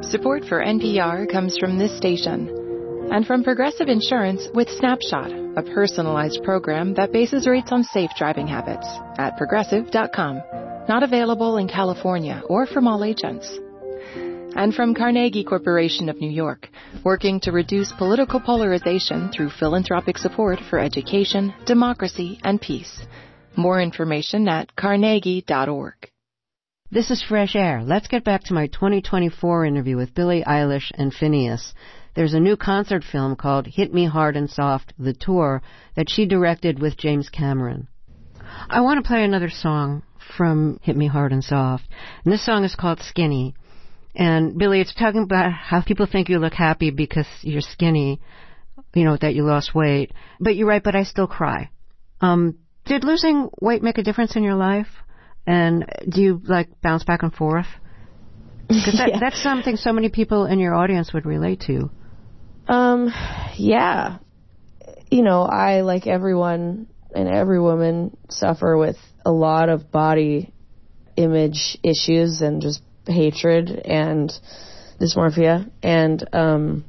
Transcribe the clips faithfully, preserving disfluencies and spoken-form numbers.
Support for N P R comes from this station and from Progressive Insurance with Snapshot, a personalized program that bases rates on safe driving habits at progressive dot com. Not available in California or from all agents. And from Carnegie Corporation of New York, working to reduce political polarization through philanthropic support for education, democracy, and peace. More information at carnegie dot org. This is Fresh Air. Let's get back to my twenty twenty-four interview with Billie Eilish and Finneas. There's a new concert film called Hit Me Hard and Soft, The Tour, that she directed with James Cameron. I want to play another song from Hit Me Hard and Soft, and this song is called Skinny. And, Billie, it's talking about how people think you look happy because you're skinny, you know, that you lost weight. But you're right, but I still cry. Um, did losing weight make a difference in your life? And do you, like, bounce back and forth? Because that, yeah. that's something so many people in your audience would relate to. Um, yeah. You know, I, like everyone and every woman, suffer with a lot of body image issues and just hatred and dysmorphia. And um,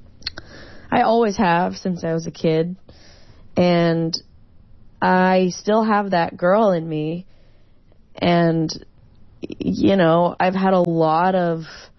I always have since I was a kid. And I still have that girl in me. And, you know, I've had a lot of,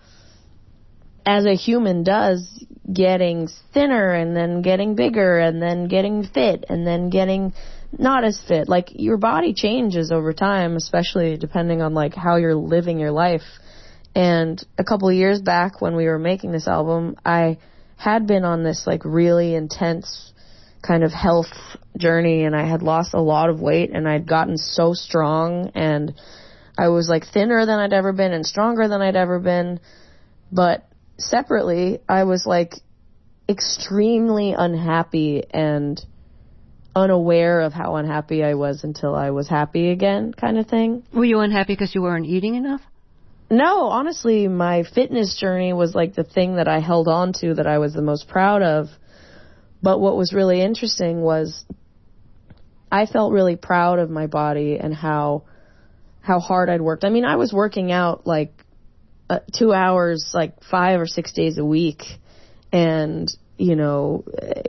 as a human does, getting thinner and then getting bigger and then getting fit and then getting not as fit. Like, your body changes over time, especially depending on, like, how you're living your life. And a couple of years back when we were making this album, I had been on this, like, really intense kind of health journey, and I had lost a lot of weight, and I'd gotten so strong, and I was, like, thinner than I'd ever been and stronger than I'd ever been. But separately, I was, like, extremely unhappy and unaware of how unhappy I was until I was happy again, kind of thing. Were you unhappy because you weren't eating enough? No, honestly, my fitness journey was, like, the thing that I held on to that I was the most proud of. But what was really interesting was I felt really proud of my body and how how hard I'd worked. I mean, I was working out, like, uh, two hours, like, five or six days a week, and, you know,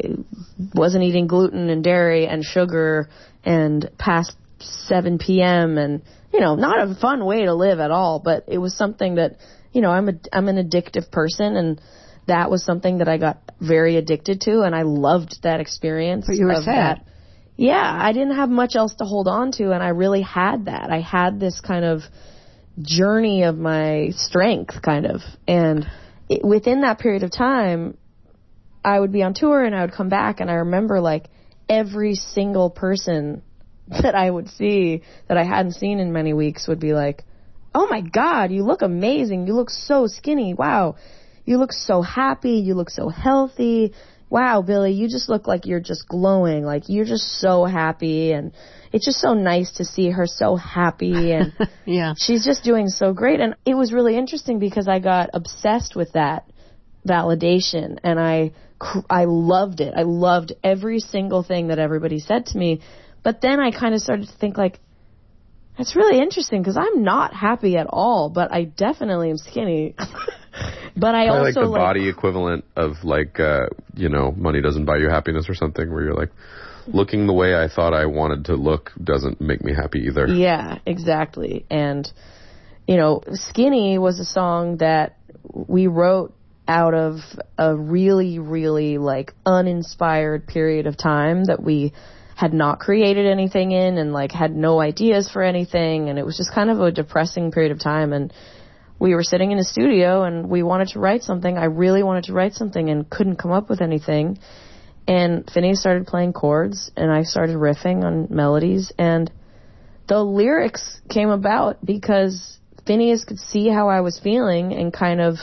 wasn't eating gluten and dairy and sugar and past seven p.m. and, you know, not a fun way to live at all, but it was something that, you know, I'm a, I'm an addictive person, and that was something that I got very addicted to, and I loved that experience. But you were of sad. That. Yeah, I didn't have much else to hold on to, and I really had that. I had this kind of journey of my strength, kind of. And it, within that period of time, I would be on tour, and I would come back, and I remember, like, every single person that I would see that I hadn't seen in many weeks would be like, oh, my God, you look amazing. You look so skinny. Wow. You look so happy. You look so healthy. Wow, Billie, you just look like you're just glowing. Like, you're just so happy. And it's just so nice to see her so happy. And yeah. she's just doing so great. And it was really interesting because I got obsessed with that validation. And I, I loved it. I loved every single thing that everybody said to me. But then I kind of started to think, like, that's really interesting because I'm not happy at all, but I definitely am skinny. But I Probably also like the like, body equivalent of, like, uh, you know, money doesn't buy you happiness or something, where you're like, looking the way I thought I wanted to look doesn't make me happy either. Yeah, exactly. And, you know, Skinny was a song that we wrote out of a really, really, like, uninspired period of time that we had not created anything in and, like, had no ideas for anything. And it was just kind of a depressing period of time. And we were sitting in a studio and we wanted to write something. I really wanted to write something and couldn't come up with anything. And Finneas started playing chords and I started riffing on melodies. And the lyrics came about because Finneas could see how I was feeling and kind of,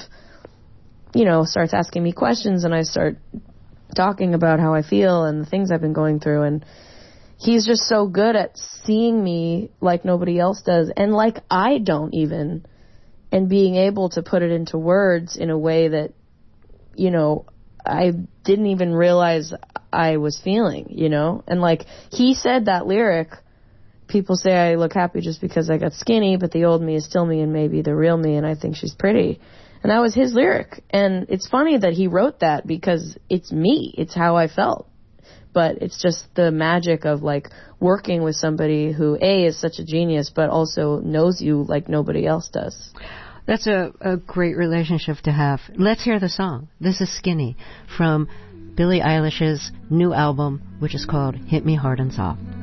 you know, starts asking me questions, and I start talking about how I feel and the things I've been going through. And he's just so good at seeing me like nobody else does, and like I don't even, and being able to put it into words in a way that, you know, I didn't even realize I was feeling, you know? And like he said that lyric, people say I look happy just because I got skinny, but the old me is still me and maybe the real me, and I think she's pretty. And that was his lyric. And it's funny that he wrote that because it's me. It's how I felt. But it's just the magic of, like, working with somebody who, A, is such a genius, but also knows you like nobody else does. That's a, a great relationship to have. Let's hear the song. This is Skinny from Billie Eilish's new album, which is called Hit Me Hard and Soft.